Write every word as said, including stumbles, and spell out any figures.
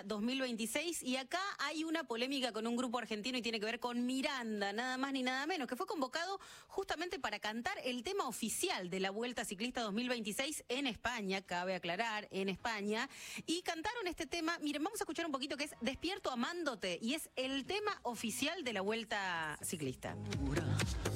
Ciclista dos mil veintiséis y acá hay una polémica con un grupo argentino y tiene que ver con Miranda, nada más ni nada menos, que fue convocado justamente para cantar el tema oficial de la Vuelta Ciclista dos mil veintiséis en España, cabe aclarar, en España, y cantaron este tema. Miren, vamos a escuchar un poquito, que es Despierto Amándote, y es el tema oficial de la Vuelta Ciclista.